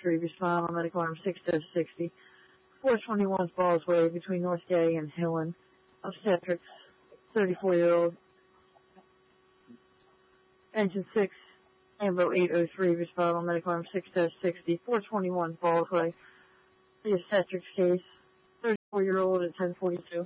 803, respond on medical arm 6-60. 421 Falls Way between North Gay and Hillen. Obstetrics, 34-year-old. Engine 6, Ambo 803, respond on medical arm 6-60. 421 Falls Way. The obstetrics case, 34-year-old at 1042.